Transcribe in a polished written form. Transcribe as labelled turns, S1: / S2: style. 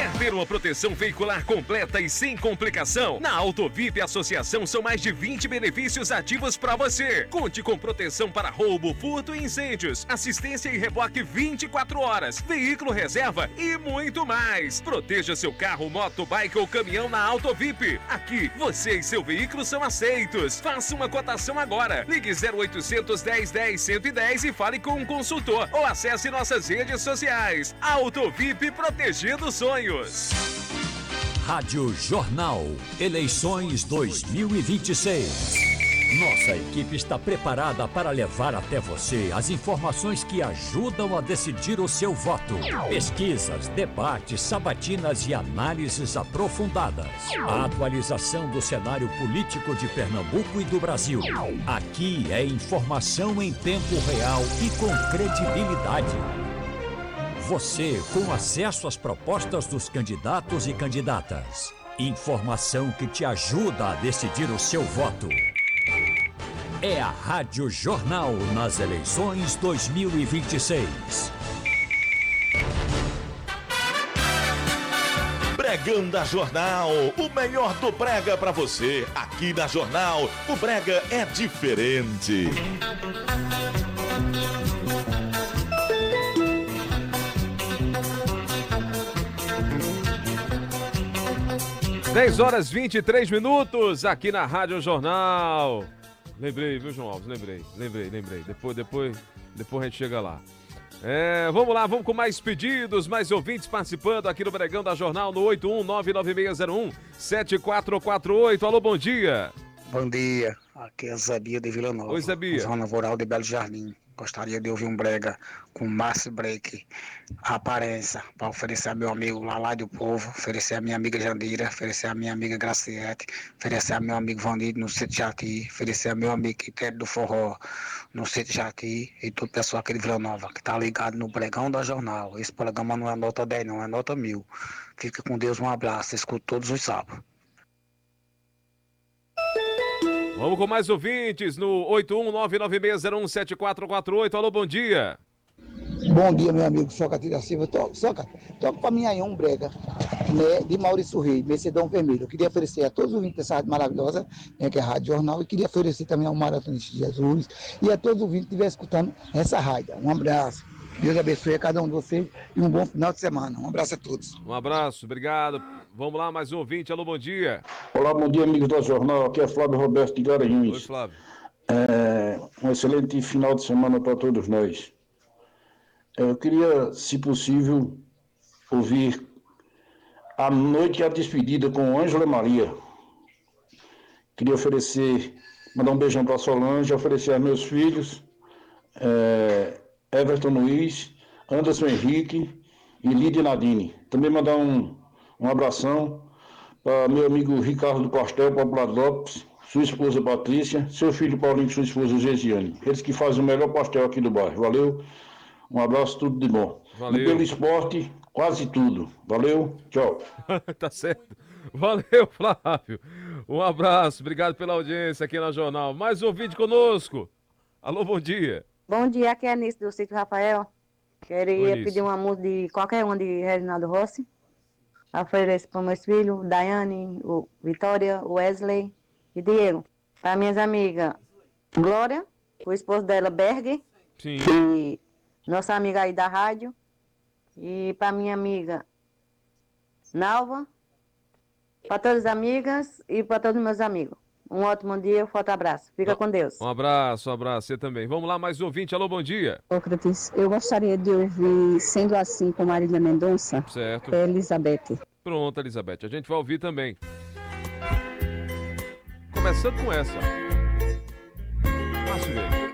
S1: Quer ter uma proteção veicular completa e sem complicação? Na Autovip Associação são mais de 20 benefícios ativos para você. Conte com proteção para roubo, furto e incêndios, assistência e reboque 24 horas, veículo reserva e muito mais. Proteja seu carro, moto, bike ou caminhão na Autovip. Aqui, você e seu veículo são aceitos. Faça uma cotação agora. Ligue 0800 1010 110 e fale com um consultor ou acesse nossas redes sociais. Autovip, protegendo sonhos.
S2: Rádio Jornal, eleições 2026. Nossa equipe está preparada para levar até você as informações que ajudam a decidir o seu voto. Pesquisas, debates, sabatinas e análises aprofundadas. A atualização do cenário político de Pernambuco e do Brasil. Aqui é informação em tempo real e com credibilidade. Você com acesso às propostas dos candidatos e candidatas. Informação que te ajuda a decidir o seu voto. É a Rádio Jornal nas eleições 2026.
S3: Bregão da Jornal, o melhor do brega pra você. Aqui na Jornal, o brega é diferente.
S4: 10h23 aqui na Rádio Jornal. Lembrei, viu, João Alves? Lembrei. Depois a gente chega lá. Vamos lá, vamos com mais pedidos, mais ouvintes participando aqui no Bregão da Jornal no 81996017448. Alô, bom dia.
S5: Bom dia, aqui é Zé Bia de Vila Nova.
S4: Oi, Zé Bia.
S5: Zona Rural de Belo Jardim. Gostaria de ouvir um brega com Márcio Break, Aparência, para oferecer a meu amigo Lalá do Povo, oferecer a minha amiga Jandira, oferecer a minha amiga Graciete, oferecer a meu amigo Vandido no Sítio Jati, oferecer a meu amigo Quitério do Forró no Sítio Jati e todo o pessoal aqui de Vila Nova, que tá ligado no Bregão da Jornal. Esse programa não é nota 10 não, é nota 1000. Fica com Deus, um abraço, escuto todos os sábados.
S4: Vamos com mais ouvintes no 81996017448. Alô, bom dia.
S6: Bom dia, meu amigo Sócrates da Silva. Toca pra mim aí um brega, né, de Maurício Rei, Mercedão Vermelho. Eu queria oferecer a todos os ouvintes dessa rádio maravilhosa, né, que é a Rádio Jornal, e queria oferecer também ao Maratonista de Jesus e a todos os ouvintes que estiverem escutando essa rádio. Um abraço. Deus abençoe a cada um de vocês e um bom final de semana. Um abraço a todos.
S4: Um abraço, obrigado. Vamos lá, mais um ouvinte. Alô, bom dia.
S7: Olá, bom dia, amigos da Jornal. Aqui é Flávio Roberto de Garanhuns.
S4: Oi, Flávio.
S7: Um excelente final de semana para todos nós. Eu queria, se possível, ouvir A Noite e a Despedida com Ângela Maria. Queria mandar um beijão para Solange, oferecer a meus filhos, Everton Luiz, Anderson Henrique e Lídia Nadine. Também mandar um abração para meu amigo Ricardo do Pastel, Popular Lopes, sua esposa Patrícia, seu filho Paulinho e sua esposa Gesiane. Eles que fazem o melhor pastel aqui do bairro. Valeu, um abraço, tudo de bom.
S4: Valeu.
S7: E pelo esporte, quase tudo. Valeu, tchau.
S4: Tá certo. Valeu, Flávio. Um abraço, obrigado pela audiência aqui na Jornal. Mais um ouvinte conosco. Alô, bom dia.
S8: Bom dia, aqui é a Nice do Sítio Rafael. Queria pedir uma música de qualquer uma de Reginaldo Rossi. Ofereço para meus filhos, Daiane, o Vitória, o Wesley e Diego. Para minhas amigas, Glória, o esposo dela, Berg.
S4: Sim.
S8: E nossa amiga aí da rádio. E para minha amiga, Nalva. Para todas as amigas e para todos os meus amigos. Um ótimo dia, um forte abraço. Fica com Deus.
S4: Um abraço, você também. Vamos lá, mais um ouvinte. Alô, bom dia.
S9: Sócrates, eu gostaria de ouvir Sendo Assim com Marília Mendonça.
S4: Certo.
S9: Elizabeth.
S4: Pronto, Elizabeth. A gente vai ouvir também. Começando com essa. Márcio Verde.